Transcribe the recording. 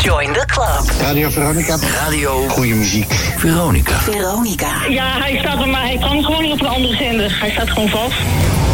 Join the club. Radio Veronica. Radio. Goeie muziek. Veronica. Ja, hij staat er, maar hij kan gewoon niet op een andere zender. Hij staat gewoon vast.